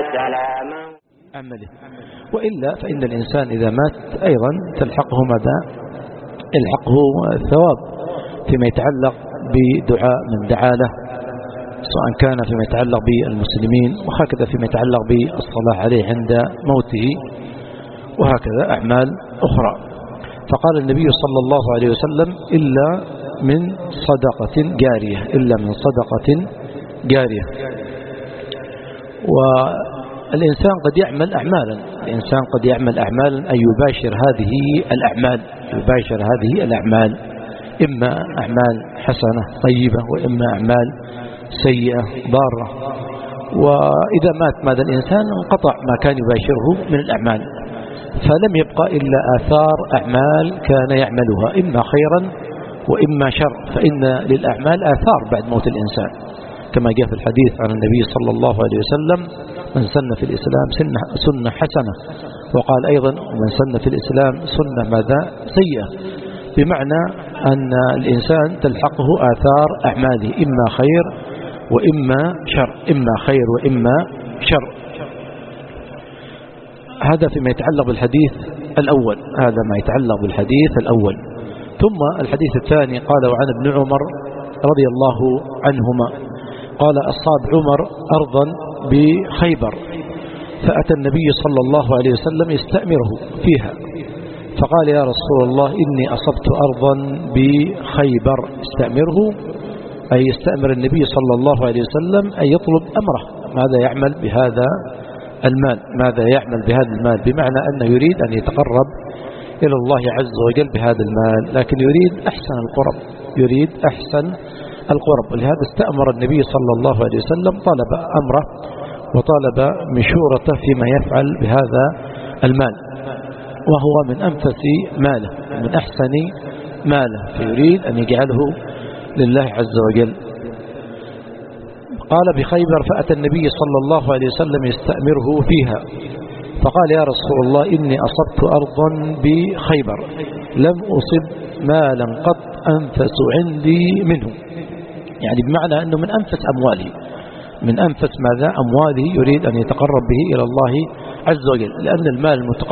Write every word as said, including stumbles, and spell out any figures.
سلاما عمله. وإلا فإن الإنسان إذا مات أيضا تلحقه ماذا؟ يلحقه الثواب فيما يتعلق بدعاء من دعا له، سواء كان فيما يتعلق بالمسلمين، وهكذا فيما يتعلق بالصلاة عليه عند موته، وهكذا أعمال أخرى. فقال النبي صلى الله عليه وسلم إلا من صدقة جارية، إلا من صدقة جارية. والإنسان قد يعمل أعمالا، الإنسان قد يعمل أعمالا أن يباشر هذه الأعمال، يباشر هذه الأعمال، إما أعمال حسنة طيبة وإما أعمال سيئة ضارة. وإذا مات ماذا الإنسان انقطع ما كان يباشره من الأعمال، فلم يبقى إلا آثار أعمال كان يعملها إما خيرا وإما شر، فإن للأعمال آثار بعد موت الإنسان، كما جاء في الحديث عن النبي صلى الله عليه وسلم من سن في الإسلام سنة, سنة حسنة، وقال أيضا من سن في الإسلام سنة ماذا سيئة، بمعنى أن الإنسان تلحقه آثار أعماله إما خير وإما شر، إما خير وإما شر. هذا فيما يتعلق بالحديث الأول، هذا ما يتعلق بالحديث الأول. ثم الحديث الثاني قال وعن ابن عمر رضي الله عنهما قال أصاب عمر أرضا بخيبر، فأتى النبي صلى الله عليه وسلم يستأمره فيها، فقال يا رسول الله إني أصبت أرضا بخيبر. استأمره أي يستأمر النبي صلى الله عليه وسلم أن يطلب أمره ماذا يعمل بهذا المال، ماذا يعمل بهذا المال، بمعنى أنه يريد أن يتقرب إلى الله عز وجل بهذا المال، لكن يريد أحسن القرب، يريد أحسن القرب. ولهذا استأمر النبي صلى الله عليه وسلم، طلب أمره وطالب مشورته فيما يفعل بهذا المال، وهو من أنفس ماله، من أحسن ماله، فيريد أن يجعله لله عز وجل. قال بخيبر فأتى النبي صلى الله عليه وسلم يستأمره فيها، فقال يا رسول الله إني أصبت أرضا بخيبر لم أصب مالا قط أنفس عندي منه، يعني بمعنى أنه من أنفس أمواله، من أنفس ماذا أمواله، يريد أن يتقرب به إلى الله عز وجل، لأن المال المتقرب